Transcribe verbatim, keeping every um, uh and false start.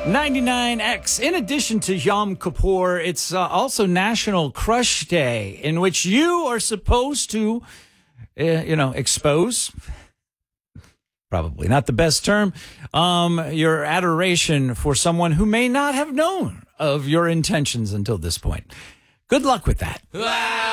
ninety-nine X. In addition to Yom Kippur, it's uh, also National Crush Day, in which you are supposed to, uh, you know, expose, probably not the best term, um, your adoration for someone who may not have known of your intentions until this point. Good luck with that.